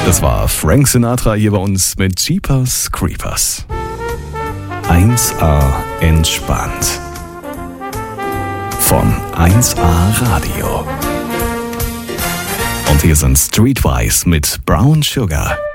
Das war Frank Sinatra hier bei uns mit Jeepers Creepers. 1A entspannt. Von 1A Radio. Und hier sind Streetwise mit Brown Sugar.